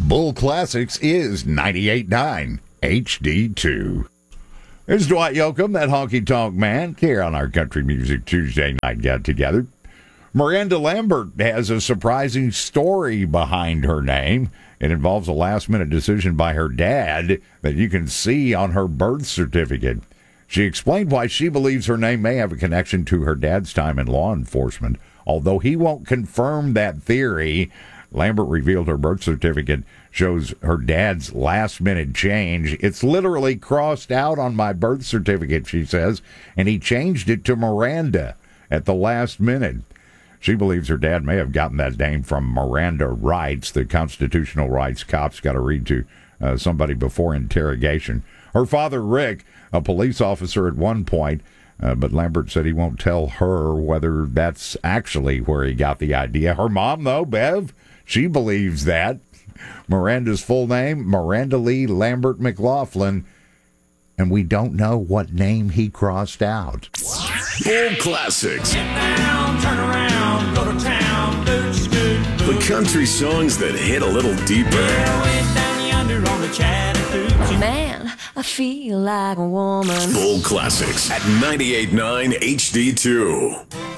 Bull Classics is 98.9 HD2. There's Dwight Yoakam, that honky-tonk man, here on our Country Music Tuesday night get-together. Miranda Lambert has a surprising story behind her name. It involves a last-minute decision by her dad that you can see on her birth certificate. She explained why she believes her name may have a connection to her dad's time in law enforcement. Although he won't confirm that theory, Lambert revealed her birth certificate shows her dad's last-minute change. It's literally crossed out on my birth certificate, she says, and he changed it to Miranda at the last minute. She believes her dad may have gotten that name from Miranda rights, the constitutional rights cops got to read to somebody before interrogation. Her father, Rick, a police officer at one point, but Lambert said he won't tell her whether that's actually where he got the idea. Her mom, though, Bev, she believes that. Miranda's full name, Miranda Lee Lambert McLaughlin, and we don't know what name he crossed out. Bull Classics. Get down, turn around, go to town, The country songs that hit a little deeper. yeah, way down yonder on the Chattahoochee. Man, I feel like a woman. Bull Classics at 98.9 HD2.